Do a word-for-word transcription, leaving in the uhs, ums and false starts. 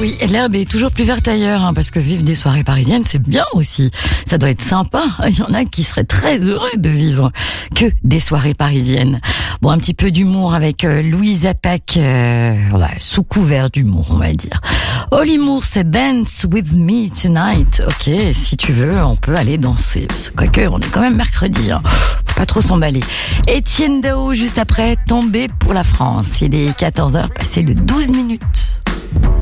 oui, l'herbe est toujours plus verte ailleurs, hein, parce que vivre des soirées parisiennes, c'est bien aussi. Ça doit être sympa. Il y en a qui seraient très heureux de vivre que des soirées parisiennes. Bon, un petit peu d'humour avec euh, Louise Attaque, euh, ouais, sous couvert d'humour, on va dire. Holly Moore, c'est Dance With Me Tonight. Ok, si tu veux, on peut aller danser. Quoique, on est quand même mercredi, hein. Faut pas trop s'emballer. Étienne Dao, juste après, tombé pour la France. Il est quatorze heures, passé de douze minutes.